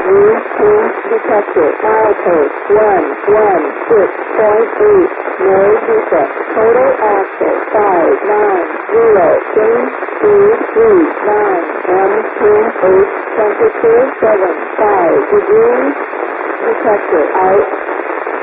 detected. Milepost 116.8. No defect. Total axle 590. Change speed 39. M28. Temperature 75 degrees. Detected. Out.